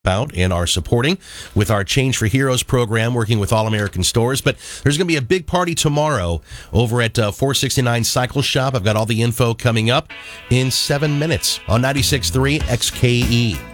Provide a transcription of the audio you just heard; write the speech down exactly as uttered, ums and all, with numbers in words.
out and are supporting with our Change for Heroes program, working with All American Stores. But there's going to be a big party tomorrow over at uh, four sixty-nine Cycle Shop. I've got all the info coming up in seven minutes on ninety-six point three X K E.